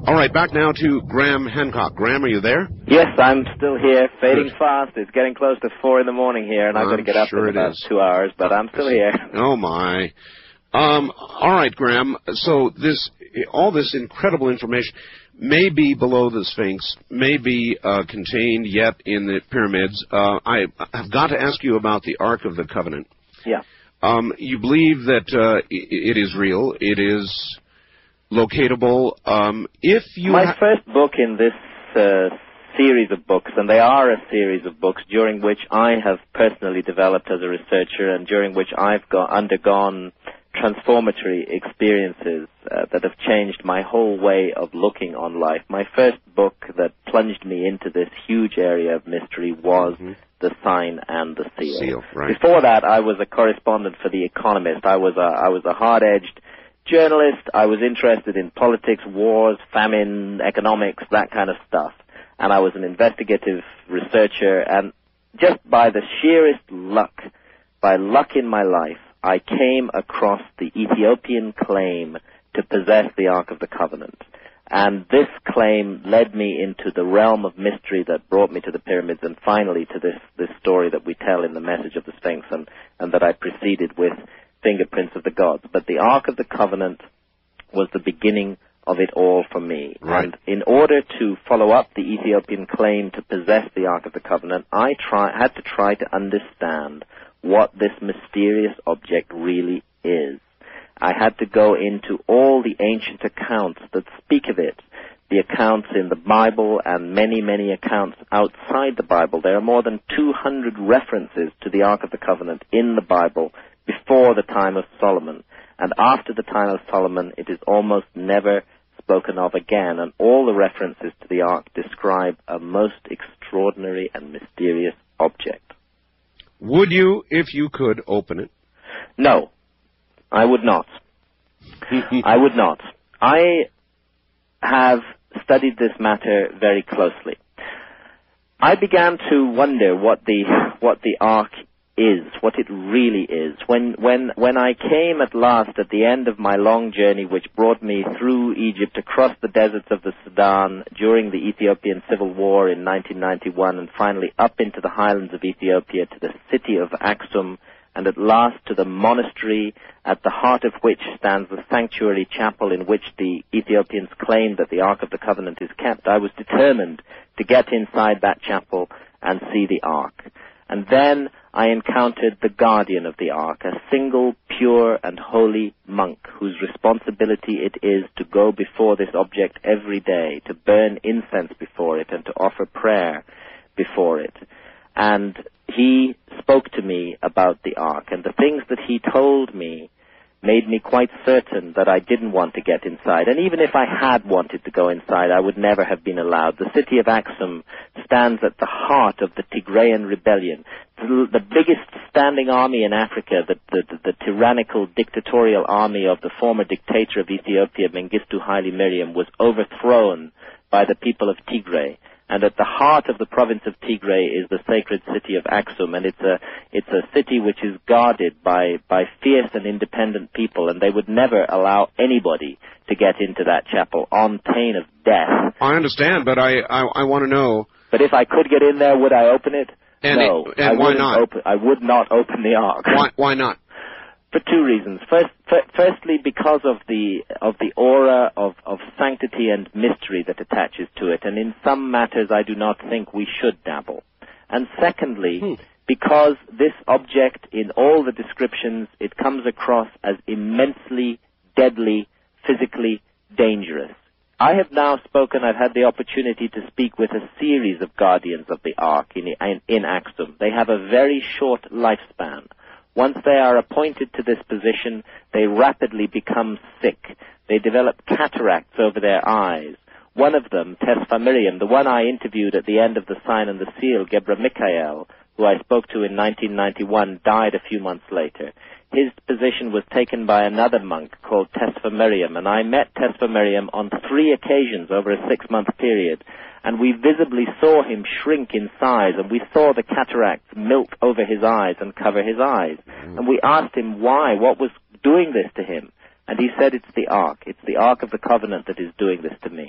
All right, back now to Graham Hancock. Graham, are you there? Yes, I'm still here, fading fast. It's getting close to 4 in the morning here, and I've got to get up in about 2 hours, but I'm still here. Oh, my. All right, Graham. So all this incredible information may be below the Sphinx, may be contained yet in the pyramids. I have got to ask you about the Ark of the Covenant. Yeah. You believe that it is real, it is locatable. My first book in this series of books, and they are a series of books during which I have personally developed as a researcher and during which I've undergone transformatory experiences that have changed my whole way of looking on life. My first book that plunged me into this huge area of mystery was The Sign and the Seal. Right. Before that, I was a correspondent for The Economist. I was a hard-edged journalist. I was interested in politics, wars, famine, economics, that kind of stuff. And I was an investigative researcher. And just by the sheerest luck, by luck in my life, I came across the Ethiopian claim to possess the Ark of the Covenant. And this claim led me into the realm of mystery that brought me to the pyramids and finally to this story that we tell in the Message of the Sphinx and that I preceded with Fingerprints of the Gods. But the Ark of the Covenant was the beginning of it all for me. Right. And in order to follow up the Ethiopian claim to possess the Ark of the Covenant, I had to try to understand what this mysterious object really is. I had to go into all the ancient accounts that speak of it, the accounts in the Bible and many, many accounts outside the Bible. There are more than 200 references to the Ark of the Covenant in the Bible before the time of Solomon. And after the time of Solomon, it is almost never spoken of again. And all the references to the Ark describe a most extraordinary and mysterious object. Would you, if you could, open it? No, I would not. I would not. I have studied this matter very closely. I began to wonder what the Ark is, what it really is. When I came at last at the end of my long journey, which brought me through Egypt, across the deserts of the Sudan during the Ethiopian Civil War in 1991, and finally up into the highlands of Ethiopia to the city of Aksum, and at last to the monastery at the heart of which stands the sanctuary chapel in which the Ethiopians claim that the Ark of the Covenant is kept, I was determined to get inside that chapel and see the Ark. And then I encountered the guardian of the Ark, a single, pure, and holy monk whose responsibility it is to go before this object every day, to burn incense before it, and to offer prayer before it. And he spoke to me about the Ark, and the things that he told me made me quite certain that I didn't want to get inside. And even if I had wanted to go inside, I would never have been allowed. The city of Aksum stands at the heart of the Tigrayan rebellion, the biggest standing army in Africa, the tyrannical, dictatorial army of the former dictator of Ethiopia, Mengistu Haile Mariam, was overthrown by the people of Tigray. And at the heart of the province of Tigray is the sacred city of Aksum, and it's a city which is guarded by fierce and independent people, and they would never allow anybody to get into that chapel on pain of death. I understand, but I want to know. But if I could get in there, would I open it? No. And why not? I would not open the Ark. Why not? For two reasons. Firstly, because of the aura of sanctity and mystery that attaches to it, and in some matters I do not think we should dabble. And secondly, because this object, in all the descriptions, it comes across as immensely deadly, physically dangerous. I have now spoken, I've had the opportunity to speak with a series of guardians of the Ark in Aksum. They have a very short lifespan. Once they are appointed to this position, they rapidly become sick. They develop cataracts over their eyes. One of them, Tesfa Miriam, the one I interviewed at the end of The Sign and the Seal, Gebra Mikael, who I spoke to in 1991, died a few months later. His position was taken by another monk called Tesfa Miriam, and I met Tesfa Miriam on 3 occasions over a 6-month period, and we visibly saw him shrink in size, and we saw the cataracts milk over his eyes and cover his eyes. And we asked him why, what was doing this to him. And he said, it's the Ark. It's the Ark of the Covenant that is doing this to me.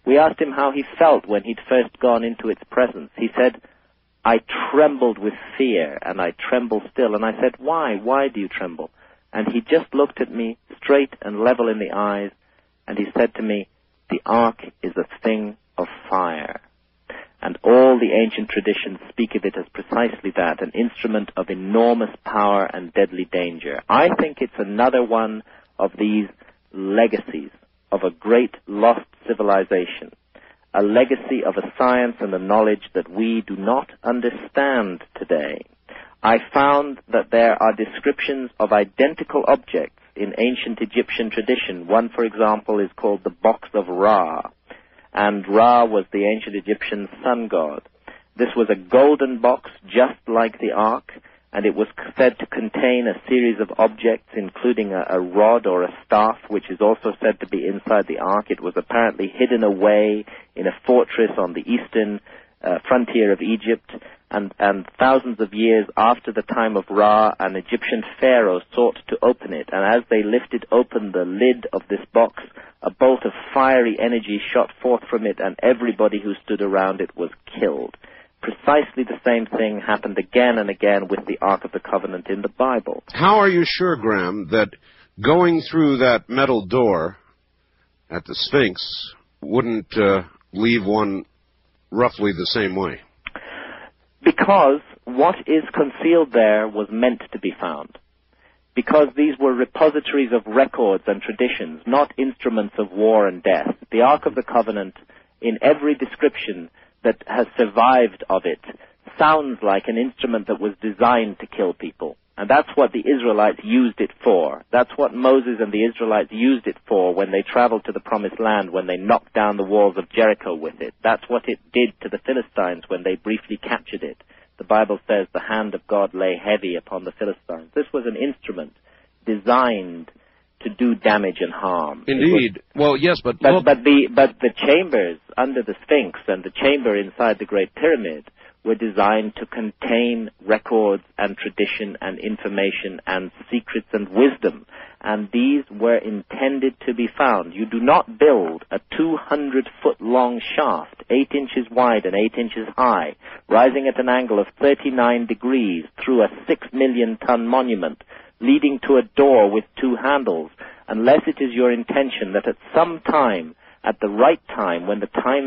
We asked him how he felt when he'd first gone into its presence. He said, "I trembled with fear, and I tremble still." And I said, "Why? Why do you tremble?" And he just looked at me straight and level in the eyes, and he said to me, "The ark is a thing of fire." And all the ancient traditions speak of it as precisely that, an instrument of enormous power and deadly danger. I think it's another one of these legacies of a great lost civilization, a legacy of a science and a knowledge that we do not understand today. I found that there are descriptions of identical objects in ancient Egyptian tradition. One, for example, is called the Box of Ra, and Ra was the ancient Egyptian sun god. This was a golden box just like the ark, and it was said to contain a series of objects, including a rod or a staff, which is also said to be inside the ark. It was apparently hidden away in a fortress on the eastern frontier of Egypt, and thousands of years after the time of Ra, an Egyptian pharaoh sought to open it, and as they lifted open the lid of this box, a bolt of fiery energy shot forth from it, and everybody who stood around it was killed. Precisely the same thing happened again and again with the Ark of the Covenant in the Bible. How are you sure, Graham, that going through that metal door at the Sphinx wouldn't leave one roughly the same way? Because what is concealed there was meant to be found. Because these were repositories of records and traditions, not instruments of war and death. The Ark of the Covenant, in every description that has survived of it, sounds like an instrument that was designed to kill people. And that's what the Israelites used it for. That's what Moses and the Israelites used it for when they traveled to the Promised Land, when they knocked down the walls of Jericho with it. That's what it did to the Philistines when they briefly captured it. The Bible says the hand of God lay heavy upon the Philistines. This was an instrument designed to do damage and harm. Indeed. Well, yes, but the chambers under the Sphinx and the chamber inside the Great Pyramid were designed to contain records and tradition and information and secrets and wisdom. And these were intended to be found. You do not build a 200-foot-long shaft, 8 inches wide and 8 inches high, rising at an angle of 39 degrees through a 6-million-ton monument, leading to a door with 2 handles, unless it is your intention that at some time, at the right time, when the time